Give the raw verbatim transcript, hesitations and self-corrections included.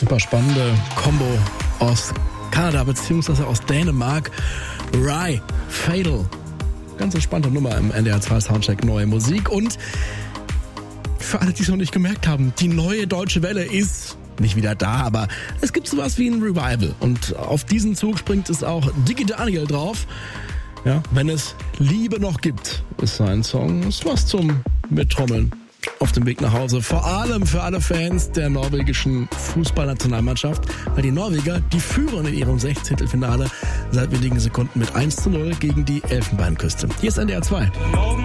Super spannende Kombo aus Kanada bzw. aus Dänemark. Rye, Fatal. Ganz entspannte Nummer im N D R zwei Soundcheck, neue Musik. Und für alle, die es noch nicht gemerkt haben, die neue Deutsche Welle ist nicht wieder da, aber es gibt sowas wie ein Revival. Und auf diesen Zug springt es auch Diggi Daniel drauf. Ja, wenn es Liebe noch gibt, ist sein Song. Ist was zum Mittrommeln auf dem Weg nach Hause. Vor allem für alle Fans der norwegischen Fußballnationalmannschaft, weil die Norweger, die führen in ihrem Sechzehntelfinale seit wenigen Sekunden mit eins zu null gegen die Elfenbeinküste. Hier ist N D R zwei.